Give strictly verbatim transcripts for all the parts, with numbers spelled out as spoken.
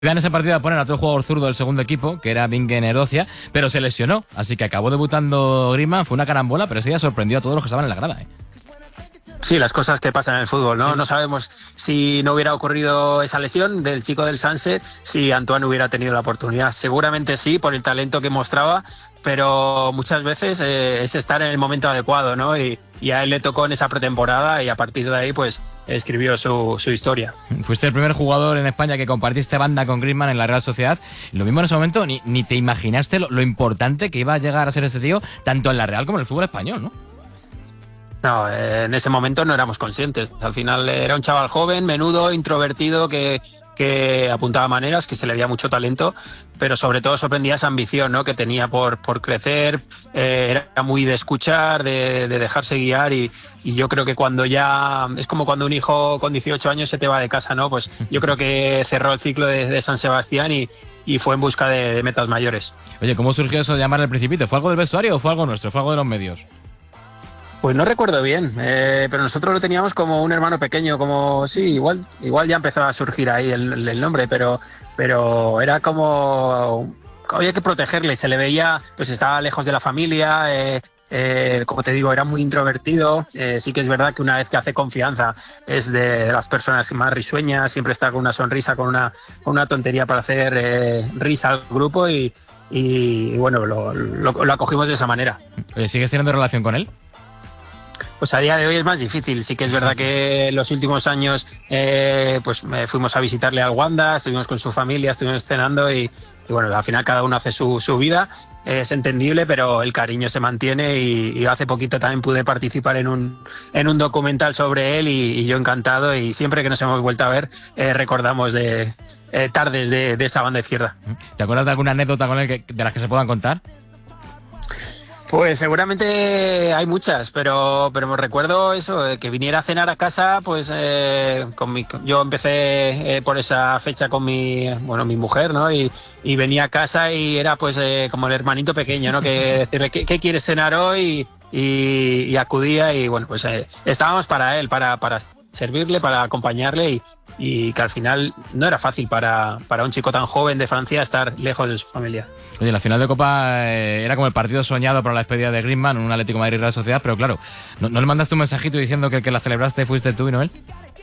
En ese partido a poner a otro jugador zurdo del segundo equipo, que era Bingen Erocia, pero se lesionó, así que acabó debutando Griezmann. Fue una carambola, pero ese día sorprendió a todos los que estaban en la grada, ¿eh? Sí, las cosas que pasan en el fútbol, ¿no? Sí. No sabemos si no hubiera ocurrido esa lesión del chico del Sanse, si Antoine hubiera tenido la oportunidad. Seguramente sí, por el talento que mostraba, pero muchas veces eh, es estar en el momento adecuado, ¿no? Y, y a él le tocó en esa pretemporada y a partir de ahí, pues, escribió su, su historia. Fuiste el primer jugador en España que compartiste banda con Griezmann en la Real Sociedad. Lo mismo en ese momento, ni, ni te imaginaste lo, lo importante que iba a llegar a ser este tío, tanto en la Real como en el fútbol español, ¿no? No, eh, en ese momento no éramos conscientes. Al final era un chaval joven, menudo, introvertido, que, que apuntaba maneras, que se le veía mucho talento, pero sobre todo sorprendía esa ambición, ¿no?, que tenía por, por crecer. Eh, era muy de escuchar, de, de dejarse guiar y, y yo creo que cuando ya... Es como cuando un hijo con dieciocho años se te va de casa, ¿no? Pues yo creo que cerró el ciclo de, de San Sebastián y, y fue en busca de, de metas mayores. Oye, ¿cómo surgió eso de llamarle el Principito? ¿Fue algo del vestuario o fue algo nuestro? ¿Fue algo de los medios? Pues no recuerdo bien, eh, pero nosotros lo teníamos como un hermano pequeño, como sí, igual, igual ya empezaba a surgir ahí el, el nombre, pero, pero era como había que protegerle, se le veía, pues estaba lejos de la familia, eh, eh, como te digo, era muy introvertido. Eh, sí que es verdad que una vez que hace confianza es de, de las personas más risueñas, siempre está con una sonrisa, con una, con una tontería para hacer eh, risa al grupo y, y bueno, lo, lo, lo acogimos de esa manera. ¿Sigues teniendo relación con él? Pues a día de hoy es más difícil. Sí que es verdad que en los últimos años eh, pues eh, fuimos a visitarle al Wanda, estuvimos con su familia, estuvimos cenando y, y bueno, al final cada uno hace su, su vida. Es entendible, pero el cariño se mantiene y, y hace poquito también pude participar en un, en un documental sobre él y, y yo encantado, y siempre que nos hemos vuelto a ver eh, recordamos de eh, tardes de, de esa banda izquierda. ¿Te acuerdas de alguna anécdota con él que, de las que se puedan contar? Pues seguramente hay muchas, pero pero me recuerdo eso, eh, que viniera a cenar a casa, pues eh, con mi, yo empecé eh, por esa fecha con mi bueno mi mujer, ¿no? Y, y venía a casa y era pues eh, como el hermanito pequeño, ¿no? Que decirle ¿qué, qué quieres cenar hoy? Y, y acudía y bueno, pues eh, estábamos para él, para para servirle, para acompañarle y, y que al final no era fácil para, para un chico tan joven de Francia estar lejos de su familia. Oye, la final de Copa eh, era como el partido soñado para la despedida de Griezmann, un Atlético de Madrid Real Sociedad, pero claro, ¿no, ¿no le mandaste un mensajito diciendo que el que la celebraste fuiste tú y no él?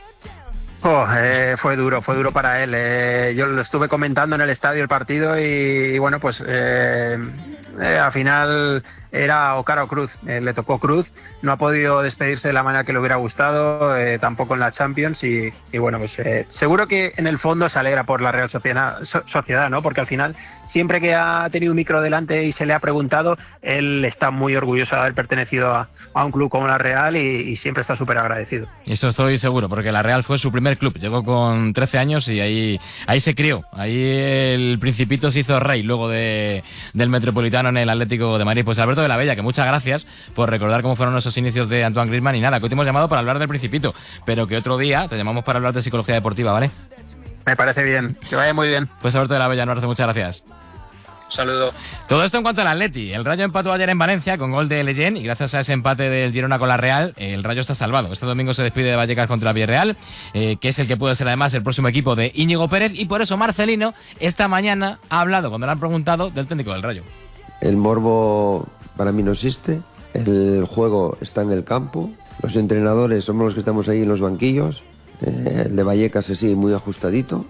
Oh, eh, fue duro, fue duro para él. Eh, yo lo estuve comentando en el estadio el partido y, y bueno, pues eh, eh, al final era o cara o cruz. Eh, le tocó cruz, no ha podido despedirse de la manera que le hubiera gustado, eh, tampoco en la Champions y, y bueno, pues eh, seguro que en el fondo se alegra por la Real Sociedad, so, Sociedad, ¿no? Porque al final, siempre que ha tenido un micro delante y se le ha preguntado, él está muy orgulloso de haber pertenecido a, a un club como la Real y, y siempre está súper agradecido. Eso estoy seguro, porque la Real fue su primer club, llegó con trece años y ahí, ahí se crió, ahí el Principito se hizo rey luego de, del Metropolitano en el Atlético de Madrid. Pues Alberto de la Bella, que muchas gracias por recordar cómo fueron esos inicios de Antoine Griezmann y nada, que hoy te hemos llamado para hablar del Principito, pero que otro día te llamamos para hablar de psicología deportiva, ¿vale? Me parece bien, que vaya muy bien. Pues Alberto de la Bella, nos hace muchas gracias. Saludo. Todo esto en cuanto al Atleti. El Rayo empató ayer en Valencia con gol de Leyen y gracias a ese empate del Girona con la Real, el Rayo está salvado. Este domingo se despide de Vallecas contra Villarreal, eh, que es el que puede ser además el próximo equipo de Íñigo Pérez, y por eso Marcelino esta mañana ha hablado, cuando le han preguntado, del técnico del Rayo. El morbo para mí no existe, el juego está en el campo, los entrenadores somos los que estamos ahí en los banquillos. Eh, el de Vallecas es sí, muy ajustadito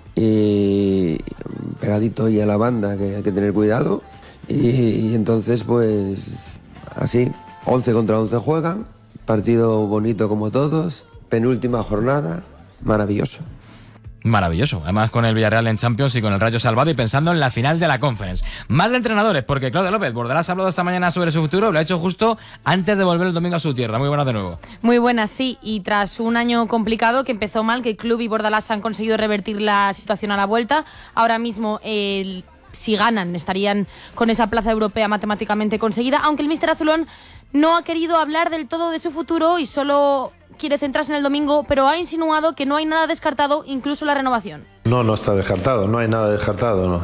y pegadito y a la banda, que hay que tener cuidado y, y entonces pues así, once contra once juegan, partido bonito como todos, penúltima jornada, maravilloso. Maravilloso, además con el Villarreal en Champions y con el Rayo salvado y pensando en la final de la Conference. Más de entrenadores, porque Claudia López, Bordalás ha hablado esta mañana sobre su futuro, lo ha hecho justo antes de volver el domingo a su tierra. Muy buenas de nuevo. Muy buenas, sí, y tras un año complicado que empezó mal, que el club y Bordalás han conseguido revertir la situación a la vuelta, ahora mismo el... si ganan estarían con esa plaza europea matemáticamente conseguida, aunque el míster azulón no ha querido hablar del todo de su futuro y solo quiere centrarse en el domingo, pero ha insinuado que no hay nada descartado, incluso la renovación. No, no está descartado, no hay nada descartado, no.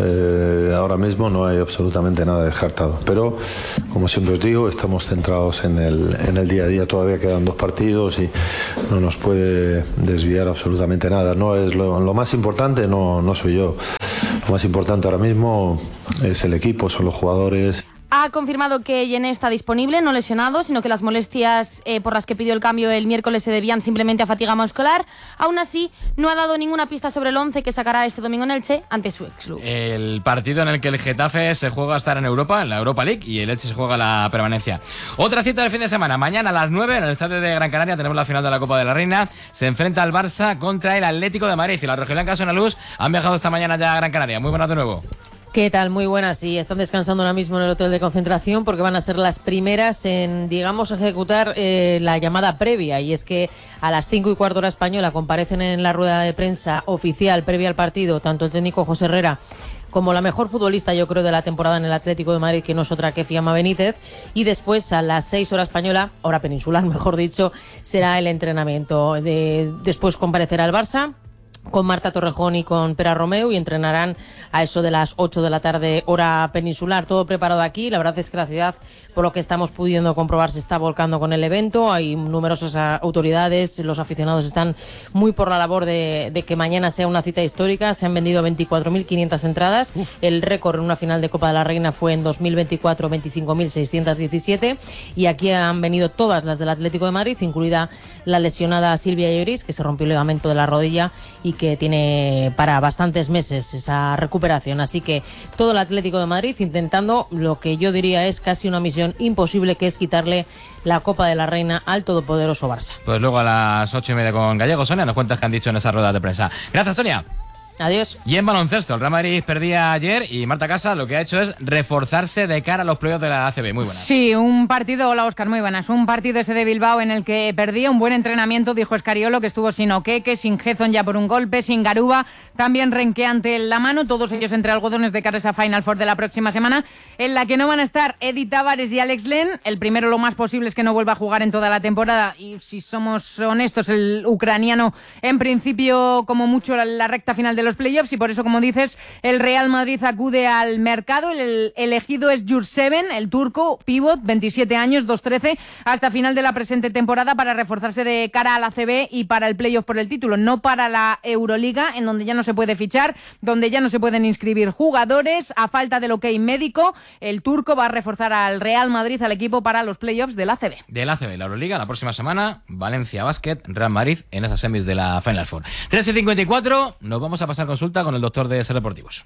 Eh, ahora mismo no hay absolutamente nada descartado. Pero, como siempre os digo, estamos centrados en el, en el día a día. Todavía quedan dos partidos y no nos puede desviar absolutamente nada. No es lo, lo más importante, no, no soy yo. Lo más importante ahora mismo es el equipo, son los jugadores. Ha confirmado que Yené está disponible, no lesionado, sino que las molestias eh, por las que pidió el cambio el miércoles se debían simplemente a fatiga muscular. Aún así, no ha dado ninguna pista sobre el once que sacará este domingo en Elche ante su ex club. El partido en el que el Getafe se juega a estar en Europa, en la Europa League, y el Elche se juega la permanencia. Otra cita del fin de semana. Mañana a las nueve en el estadio de Gran Canaria tenemos la final de la Copa de la Reina. Se enfrenta el Barça contra el Atlético de Madrid. Y las rojiblancas son a luz. Han viajado esta mañana ya a Gran Canaria. Muy buenas de nuevo. ¿Qué tal? Muy buenas. Sí, están descansando ahora mismo en el hotel de concentración porque van a ser las primeras en, digamos, ejecutar eh, la llamada previa. Y es que a las cinco y cuarto hora española comparecen en la rueda de prensa oficial previa al partido tanto el técnico José Herrera como la mejor futbolista, yo creo, de la temporada en el Atlético de Madrid, que no es otra que Fiamma Benítez. Y después, a las seis hora española, hora peninsular, mejor dicho, será el entrenamiento. De, después comparecerá el Barça con Marta Torrejón y con Pera Romeu y entrenarán a eso de las ocho de la tarde hora peninsular. Todo preparado aquí. La verdad es que la ciudad, por lo que estamos pudiendo comprobar, se está volcando con el evento. Hay numerosas autoridades, los aficionados están muy por la labor de, de que mañana sea una cita histórica. Se han vendido veinticuatro mil quinientas entradas. Uf. El récord en una final de Copa de la Reina fue en dos mil veinticuatro veinticinco mil seiscientos diecisiete y aquí han venido todas las del Atlético de Madrid, incluida la lesionada Silvia Lloris, que se rompió el ligamento de la rodilla y que tiene para bastantes meses esa recuperación. Así que todo el Atlético de Madrid intentando lo que yo diría es casi una misión imposible, que es quitarle la Copa de la Reina al todopoderoso Barça. Pues luego a las ocho y media con Gallego. Sonia, nos cuentas qué han dicho en esa rueda de prensa. Gracias, Sonia. Adiós. Y en baloncesto, el Real Madrid perdía ayer y Marta Casa lo que ha hecho es reforzarse de cara a los playoffs de la A C B. Muy buenas. Sí, un partido, hola Óscar, muy buenas. Un partido ese de Bilbao en el que perdía un buen entrenamiento, dijo Escariolo, que estuvo sin Oqueque, sin Gezon ya por un golpe, sin Garuba, también renqueante en la mano, todos ellos entre algodones de cara a esa Final Four de la próxima semana, en la que no van a estar Edith Tavares y Alex Len. El primero, lo más posible es que no vuelva a jugar en toda la temporada y, si somos honestos, el ucraniano en principio como mucho la, la recta final de los playoffs, y por eso, como dices, el Real Madrid acude al mercado. El elegido es Jurseven, el turco, pívot, veintisiete años, dos trece, hasta final de la presente temporada para reforzarse de cara a la A C B y para el playoff por el título, no para la Euroliga, en donde ya no se puede fichar, donde ya no se pueden inscribir jugadores. A falta del ok médico, el turco va a reforzar al Real Madrid, al equipo, para los playoffs del A C B. Del A C B, la Euroliga, la próxima semana, Valencia Basket, Real Madrid en esas semis de la Final Four. tres y cincuenta y cuatro, nos vamos a pasar consulta con el doctor de Ser Deportivos.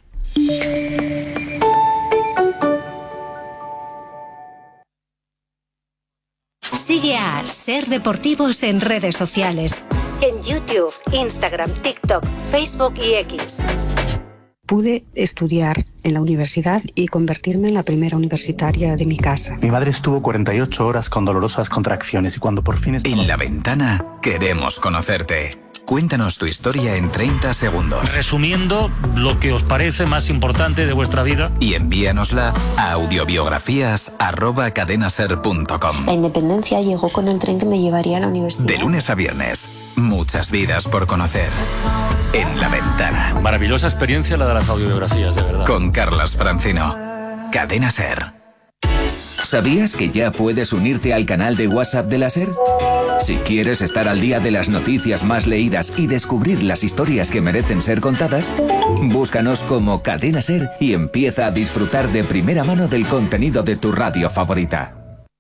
Sigue a Ser Deportivos en redes sociales. En YouTube, Instagram, TikTok, Facebook y X. Pude estudiar en la universidad y convertirme en la primera universitaria de mi casa. Mi madre estuvo cuarenta y ocho horas con dolorosas contracciones y cuando por fin... Estaba... En La Ventana queremos conocerte. Cuéntanos tu historia en treinta segundos. Resumiendo lo que os parece más importante de vuestra vida. Y envíanosla a audiobiografías arroba cadenaser punto com. La independencia llegó con el tren que me llevaría a la universidad. De lunes a viernes, muchas vidas por conocer. En La Ventana. Maravillosa experiencia la de las audiobiografías, de verdad. Con Carlas Francino. Cadena Ser. ¿Sabías que ya puedes unirte al canal de WhatsApp de la SER? Si quieres estar al día de las noticias más leídas y descubrir las historias que merecen ser contadas, búscanos como Cadena SER y empieza a disfrutar de primera mano del contenido de tu radio favorita.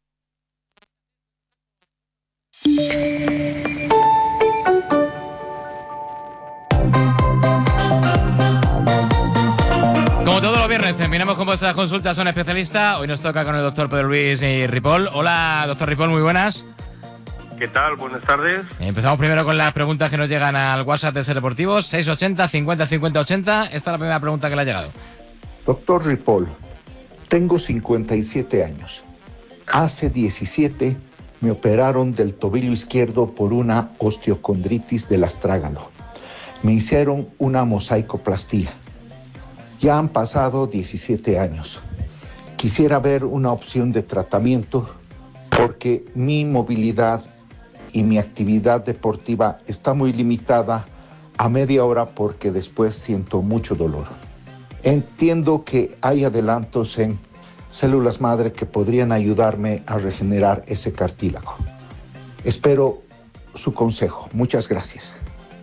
Como todos los viernes, terminamos con vuestras consultas a un especialista. Hoy nos toca con el doctor Pedro Luis y Ripoll. Hola, doctor Ripoll, muy buenas. ¿Qué tal? Buenas tardes. Empezamos primero con las preguntas que nos llegan al WhatsApp de Ser Deportivos, seis ochenta cincuenta cincuenta ochenta. Esta es la primera pregunta que le ha llegado. Doctor Ripoll, tengo cincuenta y siete años. Hace diecisiete me operaron del tobillo izquierdo por una osteocondritis del astrágalo. Me hicieron una mosaicoplastía. Ya han pasado diecisiete años. Quisiera ver una opción de tratamiento porque mi movilidad y mi actividad deportiva está muy limitada a media hora porque después siento mucho dolor. Entiendo que hay adelantos en células madre que podrían ayudarme a regenerar ese cartílago. Espero su consejo. Muchas gracias.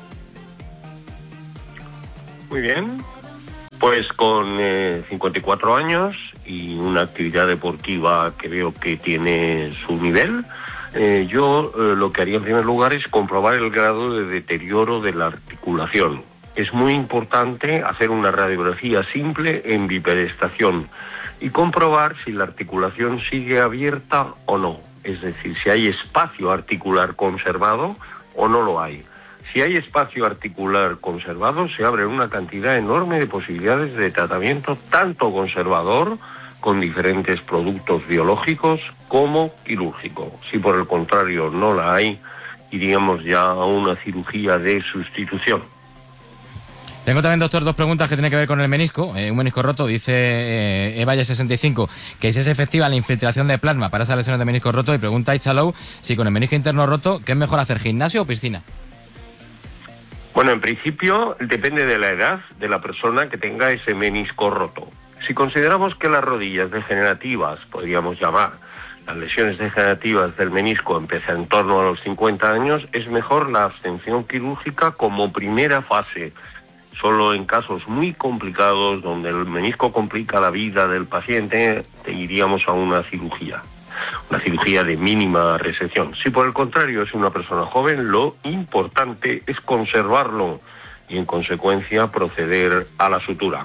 Muy bien. Pues con eh, cincuenta y cuatro años y una actividad deportiva que veo que tiene su nivel, eh, yo eh, lo que haría en primer lugar es comprobar el grado de deterioro de la articulación. Es muy importante hacer una radiografía simple en biperestación y comprobar si la articulación sigue abierta o no. Es decir, si hay espacio articular conservado o no lo hay. Si hay espacio articular conservado, se abre una cantidad enorme de posibilidades de tratamiento, tanto conservador, con diferentes productos biológicos, como quirúrgico. Si por el contrario no la hay, iríamos ya a una cirugía de sustitución. Tengo también, doctor, dos preguntas que tienen que ver con el menisco. Eh, un menisco roto, dice eh, Evalle sesenta y cinco, que si es efectiva la infiltración de plasma para esas lesiones de menisco roto, y pregunta Ichalou si con el menisco interno roto, ¿qué es mejor hacer, gimnasio o piscina? Bueno, en principio depende de la edad de la persona que tenga ese menisco roto. Si consideramos que las rodillas degenerativas, podríamos llamar, las lesiones degenerativas del menisco empiezan en torno a los cincuenta años, es mejor la abstención quirúrgica como primera fase. Solo en casos muy complicados, donde el menisco complica la vida del paciente, iríamos a una cirugía. Una cirugía de mínima resección. Si por el contrario es una persona joven, lo importante es conservarlo y en consecuencia proceder a la sutura.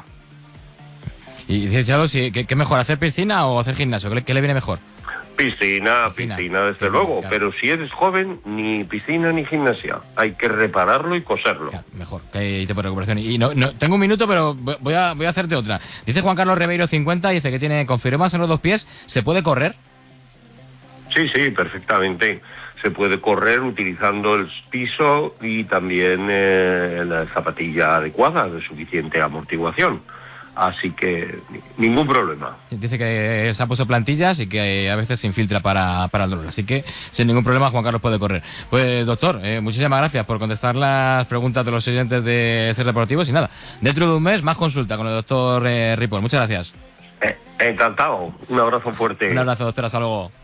Y dice Chalo, si, ¿qué, ¿qué mejor, hacer piscina o hacer gimnasio? ¿Qué le, qué le viene mejor? Piscina, piscina, piscina desde luego, claro. Pero si eres joven, ni piscina ni gimnasia. Hay que repararlo y coserlo. Claro, mejor, que hay tiempo de recuperación. Y no, no, tengo un minuto, pero voy a, voy a hacerte otra. Dice Juan Carlos Ribeiro, cincuenta, dice que tiene con fibromas en los dos pies. ¿Se puede correr? Sí, sí, perfectamente. Se puede correr utilizando el piso y también eh, la zapatilla adecuada, de suficiente amortiguación. Así que ningún problema. Dice que se ha puesto plantillas y que a veces se infiltra para, para el dolor. Así que sin ningún problema Juan Carlos puede correr. Pues doctor, eh, muchísimas gracias por contestar las preguntas de los oyentes de Ser Deportivos. Y nada, dentro de un mes más consulta con el doctor eh, Ripoll. Muchas gracias. Eh, encantado. Un abrazo fuerte. Un abrazo, doctor. Hasta luego.